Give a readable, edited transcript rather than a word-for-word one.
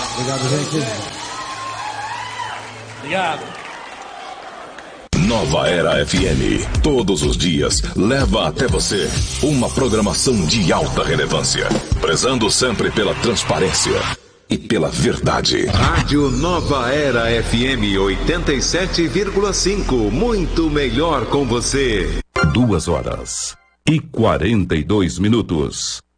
Obrigado, gente. Obrigado. Nova Era FM, todos os dias, leva até você uma programação de alta relevância, prezando sempre pela transparência e pela verdade. Rádio Nova Era FM 87,5, muito melhor com você. 2h42.